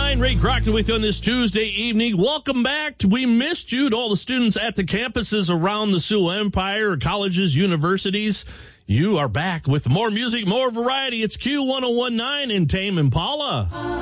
Q101.9, Ray Crockett with you on this Tuesday evening. Welcome back. We missed you to all the students at the campuses around the Sioux Empire, colleges, universities. You are back with more music, more variety. It's Q101.9 in Tame Impala.